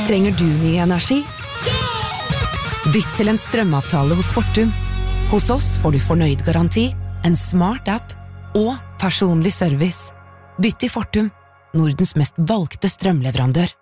Trenger du ny energi? Bytt til en strømavtale hos Fortum. Hos oss får du fornøyd garanti, en smart app og personlig service. Bytt til Fortum, Nordens mest valgte strømleverandør.